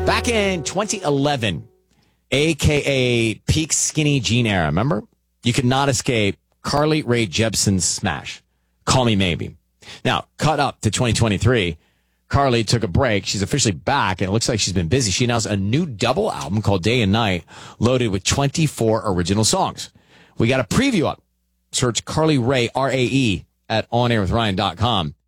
Back in 2011, a.k.a. peak skinny jean era, remember? You could not escape Carly Rae Jepsen's smash, Call Me Maybe. Now, cut up to 2023, Carly took a break. She's officially back, and it looks like she's been busy. She announced a new double album called Day and Night, loaded with 24 original songs. We got a preview up. Search Carly Rae, R-A-E, at onairwithryan.com.